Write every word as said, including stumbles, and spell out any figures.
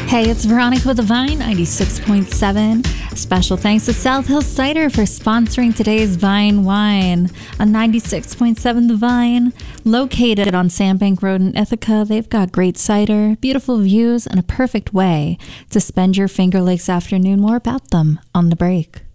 Hey, it's Veronica with the Vine ninety-six point seven. Special thanks to South Hill Cider for sponsoring today's Vine Wine. On ninety-six point seven The Vine, located on Sandbank Road in Ithaca, they've got great cider, beautiful views, and a perfect way to spend your Finger Lakes afternoon. More about them on the break.